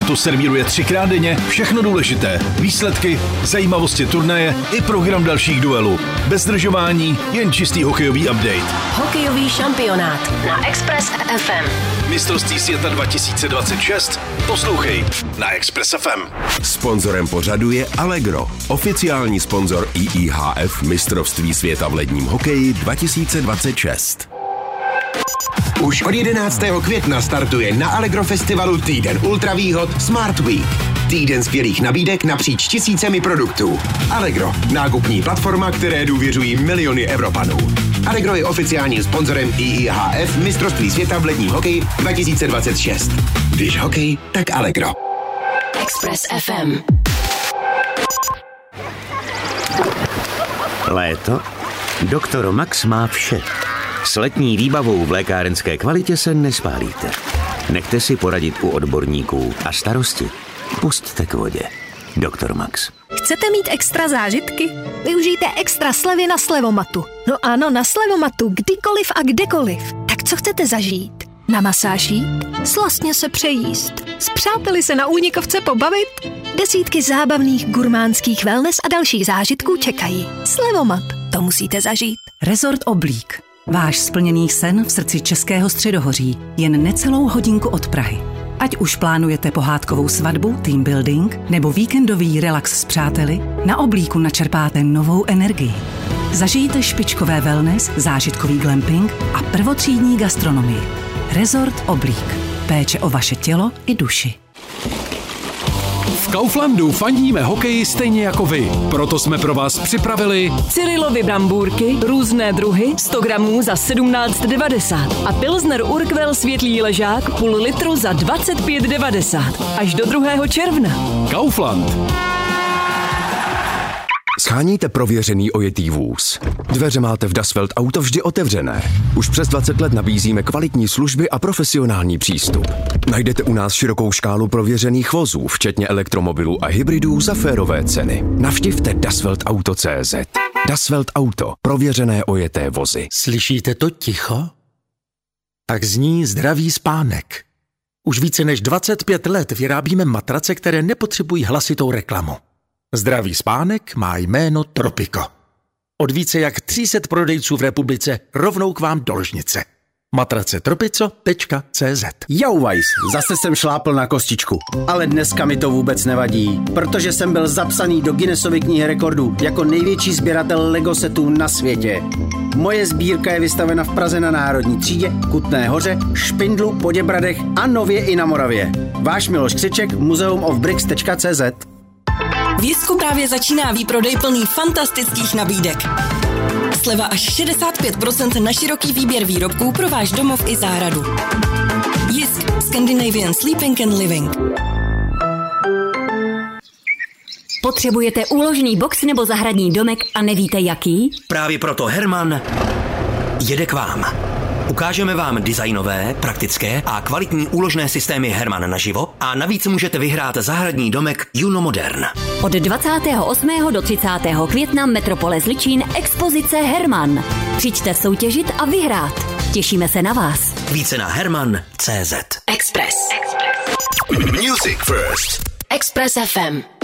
Sportu servíruje 3krát denně všechno důležité. Výsledky, zajímavosti turnaje i program dalších duelů. Bez zdržování, jen čistý hokejový update. Hokejový šampionát na Express FM. Mistrovství světa 2026. Poslouchej na Express FM. Sponzorem pořadu je Allegro, oficiální sponzor IIHF Mistrovství světa v ledním hokeji 2026. Už od 11. května startuje na Allegro festivalu týden ultravýhod Smart Week. Týden skvělých nabídek napříč tisícemi produktů. Allegro, nákupní platforma, které důvěřují miliony Evropanů. Allegro je oficiálním sponzorem IIHF Mistrovství světa v ledním hokeji 2026. Když hokej, tak Allegro. Express FM. Léto? Doktor Max má vše. S letní výbavou v lékárenské kvalitě se nespálíte. Nechte si poradit u odborníků a starosti pusťte k vodě. Doktor Max. Chcete mít extra zážitky? Využijte extra slevy na Slevomatu. No ano, na Slevomatu, kdykoliv a kdekoliv. Tak co chcete zažít? Na masáž jít? Slastně se přejíst? S přáteli se na únikovce pobavit? Desítky zábavných gurmánských wellness a dalších zážitků čekají. Slevomat, to musíte zažít. Rezort Oblík. Váš splněný sen v srdci Českého středohoří, jen necelou hodinku od Prahy. Ať už plánujete pohádkovou svatbu, team building nebo víkendový relax s přáteli, na Oblíku načerpáte novou energii. Zažijte špičkové wellness, zážitkový glamping a prvotřídní gastronomii. Rezort Oblík. Péče o vaše tělo i duši. V Kauflandu fandíme hokeji stejně jako vy. Proto jsme pro vás připravili Cyrilovy brambůrky, různé druhy, 100 gramů za 17,90 a Pilsner Urquell světlý ležák půl litru za 25,90 až do 2. června. Kaufland. Sháníte prověřený ojetý vůz. Dveře máte v Das Welt Auto vždy otevřené. Už přes 20 let nabízíme kvalitní služby a profesionální přístup. Najdete u nás širokou škálu prověřených vozů, včetně elektromobilů a hybridů za férové ceny. Navštivte dasweltauto.cz. Das Welt Auto. Prověřené ojeté vozy. Slyšíte to ticho? Tak zní zdravý spánek. Už více než 25 let vyrábíme matrace, které nepotřebují hlasitou reklamu. Zdravý spánek má jméno Tropico. Od více jak 300 prodejců v republice rovnou k vám do ložnice. Matrace tropico.cz. Jau Weiss, zase jsem šlápl na kostičku. Ale dneska mi to vůbec nevadí, protože jsem byl zapsaný do Guinnessovy knihy rekordů jako největší sběratel Lego setů na světě. Moje sbírka je vystavena v Praze na Národní třídě, Kutné Hoře, Špindlu, Poděbradech a nově i na Moravě. Váš Miloš Křeček, museumofbricks.cz. V Jisku právě začíná výprodej plný fantastických nabídek. Sleva až 65% na široký výběr výrobků pro váš domov i zahradu. Jisk, Scandinavian Sleeping and Living. Potřebujete úložný box nebo zahradní domek a nevíte jaký? Právě proto Herman jede k vám. Ukážeme vám designové, praktické a kvalitní úložné systémy Herman naživo a navíc můžete vyhrát zahradní domek Juno Modern. Od 28. do 30. května Metropole Zličín expozice Herman. Přijďte soutěžit a vyhrát. Těšíme se na vás. Více na herman.cz. Express. Music First. Express FM.